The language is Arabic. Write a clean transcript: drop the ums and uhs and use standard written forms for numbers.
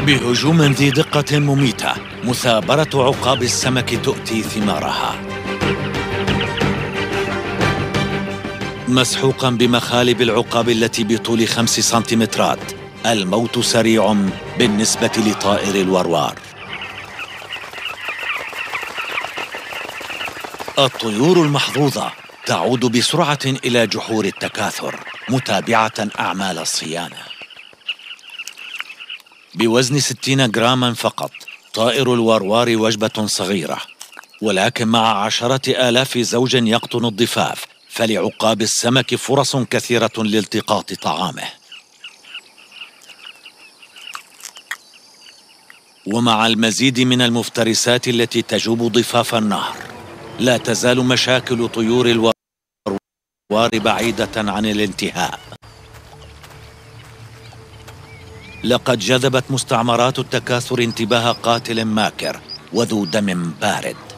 بهجوم ذي دقة مميتة، مثابرة عقاب السمك تؤتي ثمارها. مسحوقا بمخالب العقاب التي بطول 5 سنتيمترات، الموت سريع بالنسبة لطائر الوروار. الطيور المحظوظة تعود بسرعة إلى جحور التكاثر متابعة أعمال الصيانة. بوزن 60 جراما فقط، طائر الوروار وجبة صغيرة، ولكن مع 10,000 زوج يقطن الضفاف، فلعقاب السمك فرص كثيرة لالتقاط طعامه. ومع المزيد من المفترسات التي تجوب ضفاف النهر، لا تزال مشاكل طيور الوروار بعيدة عن الانتهاء. لقد جذبت مستعمرات التكاثر انتباه قاتل ماكر وذو دم بارد.